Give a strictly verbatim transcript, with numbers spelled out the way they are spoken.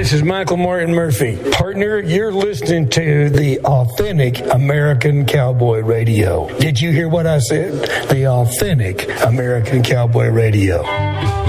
This is Michael Martin Murphy. Partner, you're listening to the Authentic American Cowboy Radio. Did you hear what I said? The Authentic American Cowboy Radio.